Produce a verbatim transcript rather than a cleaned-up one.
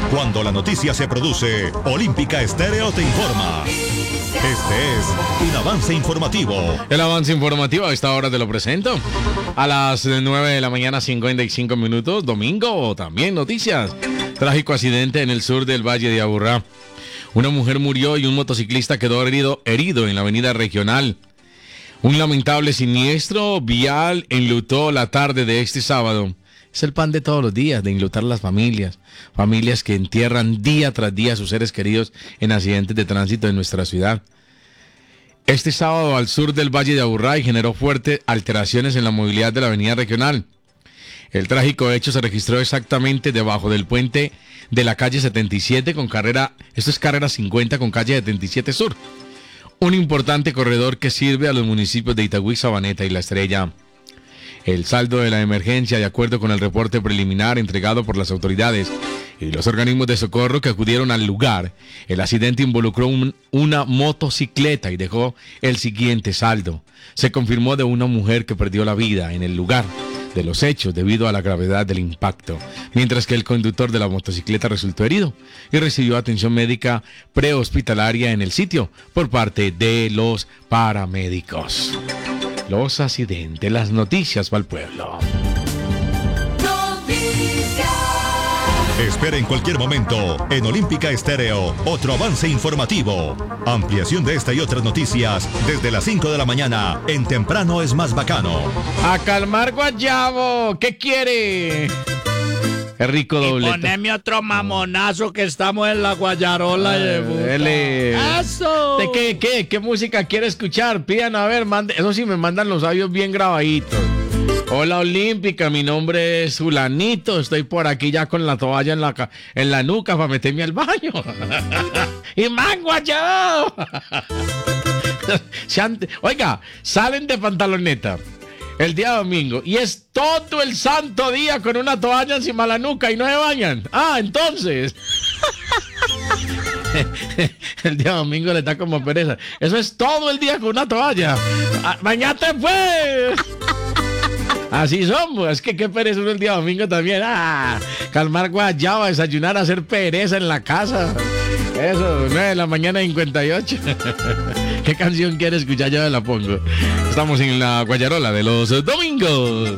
Cuando la noticia se produce, Olímpica Estéreo te informa. Este es un avance informativo. El avance informativo a esta hora te lo presento. A las nueve de la mañana, cincuenta y cinco minutos, domingo, también noticias. Trágico accidente en el sur del Valle de Aburrá. Una mujer murió y un motociclista quedó herido, herido en la avenida regional. Un lamentable siniestro vial enlutó la tarde de este sábado. Es el pan de todos los días, de enlutar las familias. Familias que entierran día tras día a sus seres queridos en accidentes de tránsito en nuestra ciudad. Este sábado al sur del Valle de Aburrá generó fuertes alteraciones en la movilidad de la avenida regional. El trágico hecho se registró exactamente debajo del puente de la calle setenta y siete con carrera, esto es carrera cincuenta con calle setenta y siete Sur. Un importante corredor que sirve a los municipios de Itagüí, Sabaneta y La Estrella. El saldo de la emergencia, de acuerdo con el reporte preliminar entregado por las autoridades y los organismos de socorro que acudieron al lugar, el accidente involucró un, una motocicleta y dejó el siguiente saldo. Se confirmó de una mujer que perdió la vida en el lugar de los hechos debido a la gravedad del impacto, mientras que el conductor de la motocicleta resultó herido y recibió atención médica prehospitalaria en el sitio por parte de los paramédicos. Los accidentes, las noticias para el pueblo. Espera en cualquier momento en Olímpica Estéreo otro avance informativo. Ampliación de esta y otras noticias desde las cinco de la mañana en Temprano es más bacano. A calmar Guayabo, ¿qué quiere? Es rico doblete. Y poneme otro mamonazo que estamos en la Guayarola. Dele. ¡Eso! ¿De qué, qué, qué música quiere escuchar? Pidan, a ver, mande, eso sí, me mandan los audios bien grabaditos. Hola Olímpica, mi nombre es Zulanito, estoy por aquí ya con la toalla en la, en la nuca para meterme al baño. ¡Y mangua yo! Oiga, salen de pantaloneta el día domingo y es todo el santo día con una toalla encima de la nuca y no se bañan. Ah, entonces... El día domingo le da como pereza. Eso es todo el día con una toalla. Ah, ¡bañate pues! Así somos, es que qué pereza uno el día domingo también. Ah, calmar guayaba, desayunar, hacer pereza en la casa. Eso, nueve de la mañana cincuenta y ocho. ¿Qué canción quiere escuchar? Yo la pongo. Estamos en la Guayarola de los domingos.